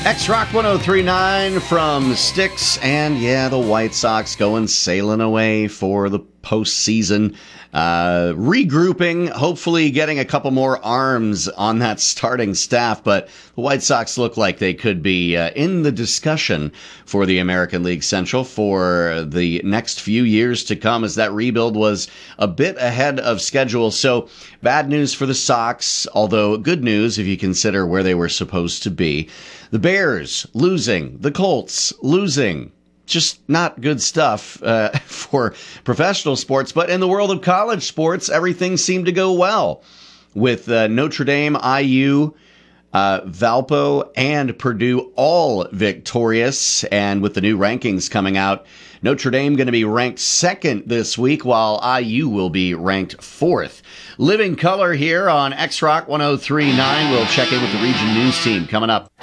X-Rock 1039 from Styx, and yeah, the White Sox going sailing away for the postseason. Regrouping, hopefully getting a couple more arms on that starting staff, but the White Sox look like they could be in the discussion for the American League Central for the next few years to come, as that rebuild was a bit ahead of schedule. So bad news for the Sox, although good news if you consider where they were supposed to be. The Bears losing, the Colts losing. Just not good stuff for professional sports. But in the world of college sports, everything seemed to go well with Notre Dame, IU, Valpo, and Purdue all victorious. And with the new rankings coming out, Notre Dame going to be ranked second this week, while IU will be ranked fourth. Living color here on X-Rock 1039. We'll check in with the region news team coming up.